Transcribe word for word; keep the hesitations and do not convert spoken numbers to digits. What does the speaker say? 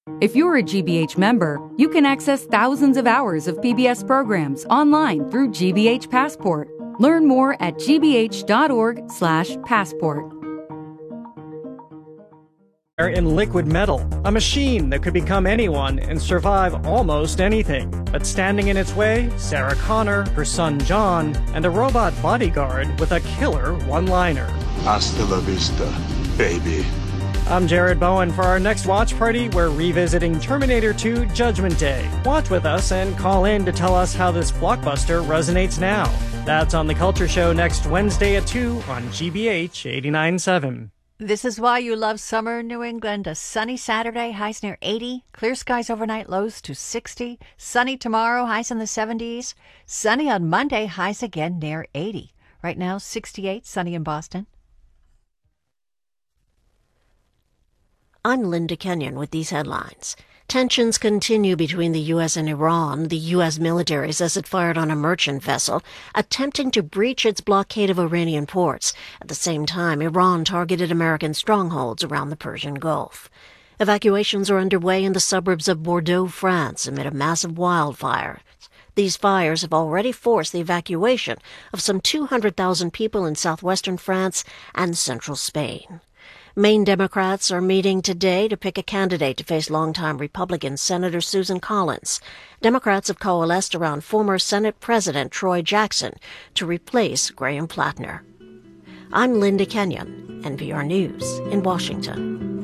If you're a G B H member, you can access thousands of hours of P B S programs online through G B H Passport. Learn more at g b h dot org slash passport. In liquid metal, a machine that could become anyone and survive almost anything. But standing in its way, Sarah Connor, her son John, and a robot bodyguard with a killer one-liner. Hasta la vista, baby. I'm Jared Bowen. For our next watch party, we're revisiting Terminator two Judgment Day. Watch with us and call in to tell us how this blockbuster resonates now. That's on The Culture Show next Wednesday at two on G B H eighty-nine point seven. This is why you love summer in New England. A sunny Saturday, highs near eighty. Clear skies overnight, lows to sixty. Sunny tomorrow, highs in the seventies. Sunny on Monday, highs again near eighty. Right now, sixty-eight, sunny in Boston. I'm Linda Kenyon with these headlines. Tensions continue between the U S and Iran. The U S military says it fired on a merchant vessel, attempting to breach its blockade of Iranian ports. At the same time, Iran targeted American strongholds around the Persian Gulf. Evacuations are underway in the suburbs of Bordeaux, France, amid a massive wildfire. These fires have already forced the evacuation of some two hundred thousand people in southwestern France and central Spain. Maine Democrats are meeting today to pick a candidate to face longtime Republican Senator Susan Collins. Democrats have coalesced around former Senate President Troy Jackson to replace Graham Plattner. I'm Linda Kenyon, N P R News in Washington.